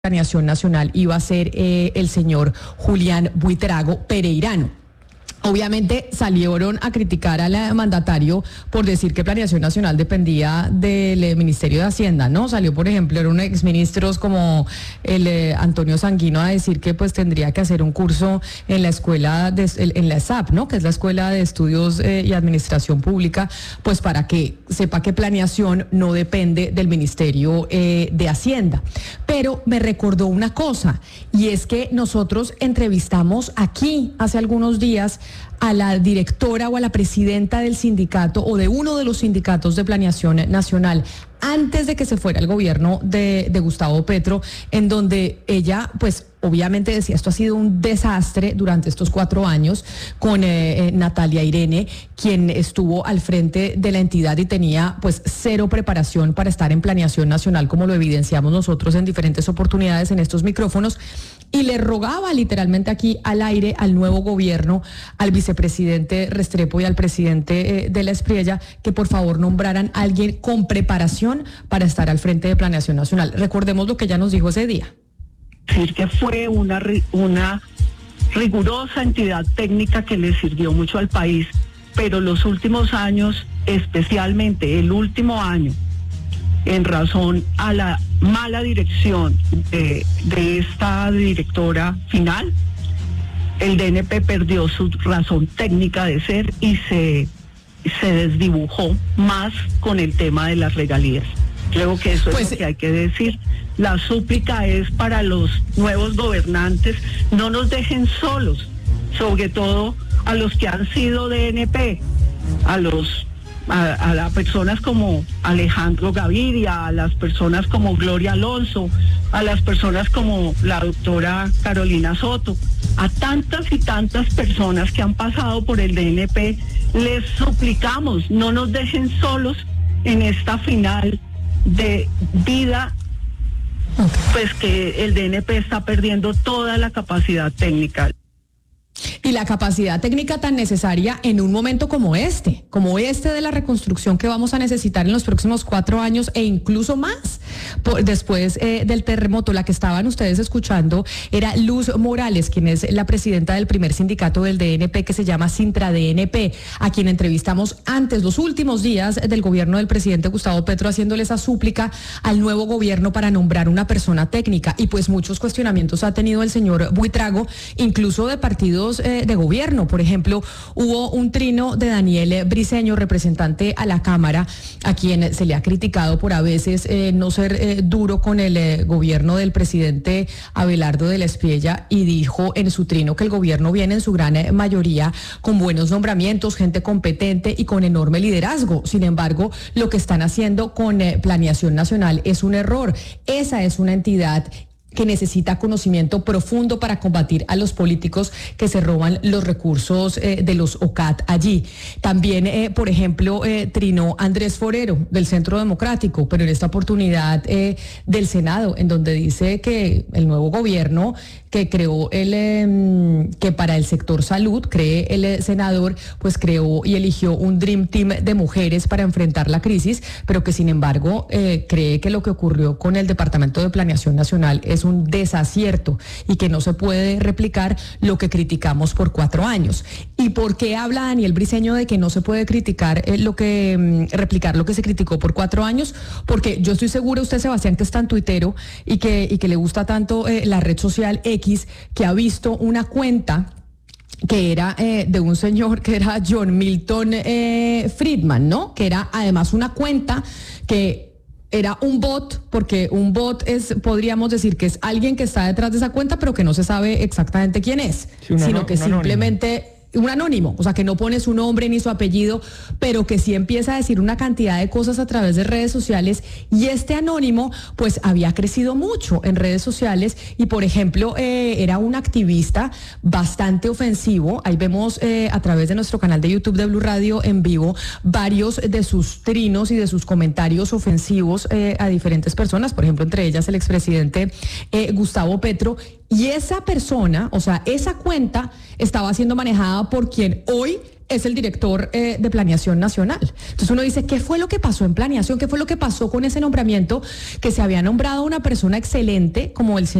Planeación Nacional iba a ser el señor Julián Buitrago Pereirano. Obviamente salieron a criticar al mandatario por decir que Planeación Nacional dependía del Ministerio de Hacienda, ¿no? Salió, por ejemplo, eran exministros como el Antonio Sanguino a decir que pues tendría que hacer un curso en la escuela, en la ESAP, ¿no? Que es la Escuela de Estudios y Administración Pública, pues para que sepa que Planeación no depende del Ministerio de Hacienda. Pero me recordó una cosa, y es que nosotros entrevistamos aquí hace algunos días a la directora o a la presidenta del sindicato o de uno de los sindicatos de Planeación Nacional antes de que se fuera el gobierno de Gustavo Petro, en donde ella pues obviamente decía esto ha sido un desastre durante estos 4 años con Natalia Irene, quien estuvo al frente de la entidad y tenía pues cero preparación para estar en Planeación Nacional, como lo evidenciamos nosotros en diferentes oportunidades en estos micrófonos, y le rogaba literalmente aquí al aire al nuevo gobierno, al vicepresidente Restrepo y al presidente de la Espriella, que por favor nombraran a alguien con preparación para estar al frente de Planeación Nacional. Recordemos lo que ella nos dijo ese día. Decir que fue una rigurosa entidad técnica que le sirvió mucho al país, pero los últimos años, especialmente el último año, en razón a la mala dirección de esta directora final, el DNP perdió su razón técnica de ser y se desdibujó más con el tema de las regalías. Creo que eso es lo que hay que decir. La súplica es para los nuevos gobernantes, no nos dejen solos, sobre todo a los que han sido DNP, a las personas como Alejandro Gaviria, a las personas como Gloria Alonso, a las personas como la doctora Carolina Soto, a tantas y tantas personas que han pasado por el DNP, les suplicamos, no nos dejen solos en esta final de vida, pues que el DNP está perdiendo toda la capacidad técnica. Y la capacidad técnica tan necesaria en un momento como este de la reconstrucción que vamos a necesitar en los próximos 4 años e incluso más después del terremoto. La que estaban ustedes escuchando era Luz Morales, quien es la presidenta del primer sindicato del DNP, que se llama Sintra DNP, a quien entrevistamos antes, los últimos días del gobierno del presidente Gustavo Petro, haciéndole esa súplica al nuevo gobierno para nombrar una persona técnica. Y pues muchos cuestionamientos ha tenido el señor Buitrago, incluso de partidos de gobierno. Por ejemplo, hubo un trino de Daniel Briceño, representante a la Cámara, a quien se le ha criticado por a veces no ser duro con el gobierno del presidente Abelardo de la Espriella, y dijo en su trino que el gobierno viene en su gran mayoría con buenos nombramientos, gente competente y con enorme liderazgo. Sin embargo, lo que están haciendo con Planeación Nacional es un error. Esa es una entidad que necesita conocimiento profundo para combatir a los políticos que se roban los recursos de los OCAT allí. También, por ejemplo, trinó Andrés Forero del Centro Democrático, pero en esta oportunidad del Senado, en donde dice que el nuevo gobierno que creó que para el sector salud, cree el senador, pues creó y eligió un Dream Team de mujeres para enfrentar la crisis, pero que sin embargo cree que lo que ocurrió con el Departamento de Planeación Nacional es un desacierto y que no se puede replicar lo que criticamos por 4 años. ¿Y por qué habla Daniel Briceño de que no se puede criticar replicar lo que se criticó por 4 años? Porque yo estoy segura, usted, Sebastián, que es tan tuitero y que le gusta tanto la red social X, que ha visto una cuenta que era de un señor que era John Milton Friedman, ¿no? Que era además una cuenta que era un bot, porque un bot podríamos decir que es alguien que está detrás de esa cuenta, pero que no se sabe exactamente quién es, sí, sino que simplemente un anónimo, o sea, que no pone su nombre ni su apellido, pero que sí empieza a decir una cantidad de cosas a través de redes sociales, y este anónimo pues había crecido mucho en redes sociales y, por ejemplo, era un activista bastante ofensivo. Ahí vemos a través de nuestro canal de YouTube de Blue Radio en vivo varios de sus trinos y de sus comentarios ofensivos a diferentes personas, por ejemplo, entre ellas el expresidente Gustavo Petro. Y esa persona, o sea, esa cuenta estaba siendo manejada por quien hoy es el director de Planeación Nacional. Entonces uno dice, ¿qué fue lo que pasó en planeación? ¿Qué fue lo que pasó con ese nombramiento? Que se había nombrado una persona excelente como el señor